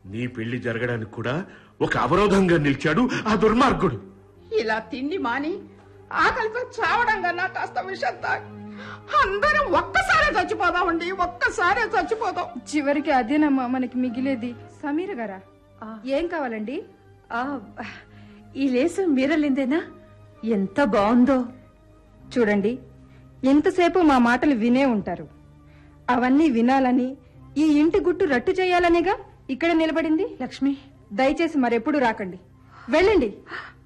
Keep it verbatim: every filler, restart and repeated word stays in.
నీ పెళ్లి జరగడానికి కూడా ఒక అవరోధంగా నిలిచాడు ఆ దుర్మార్గుడు. ఇలా తిండి మాని ఆకలితో చావడం కన్నా కాస్త విషయం తాగి అందరం ఒక్కసారే చచ్చిపోదామండి, ఒక్కసారే చచ్చిపోదాం. చివరికి అదేనమ్మా మనకి మిగిలేది. సమీర గారా, ఏం కావాలండి? ఈ లేసు మీరలిందేనా? ఎంత బాగుందో చూడండి. ఎంతసేపు మా మాటలు వినే ఉంటారు. అవన్నీ వినాలని, ఈ ఇంటి గుట్టు రట్టు చేయాలనేగా ఇక్కడ నిలబడింది. లక్ష్మి, దయచేసి మరెప్పుడు రాకండి, వెళ్ళండి.